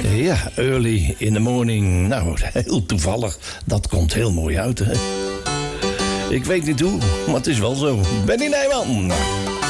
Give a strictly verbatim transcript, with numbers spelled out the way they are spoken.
Ja, early in the morning. Nou, heel toevallig. Dat komt heel mooi uit, hè. Ik weet niet hoe, maar het is wel zo. Benny Nijman.